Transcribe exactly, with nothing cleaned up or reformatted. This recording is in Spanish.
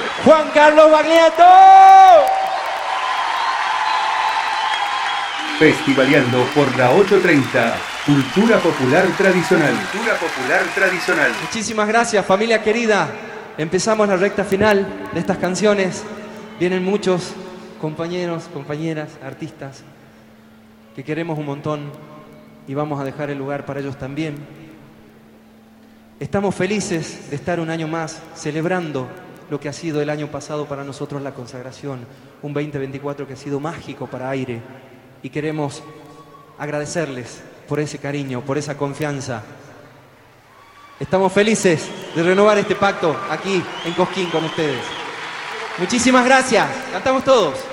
Juan Carlos Baglietto. Festivaleando por la ochocientos treinta. Cultura popular tradicional. Cultura popular tradicional. Muchísimas gracias, familia querida. Empezamos la recta final de estas canciones. Vienen muchos compañeros, compañeras, artistas que queremos un montón y vamos a dejar el lugar para ellos también. Estamos felices de estar un año más celebrando lo que ha sido el año pasado para nosotros la consagración, un veinte veinticuatro que ha sido mágico para Aire, y queremos agradecerles por ese cariño, por esa confianza. Estamos felices de renovar este pacto aquí en Cosquín con ustedes. Muchísimas gracias. Cantamos todos.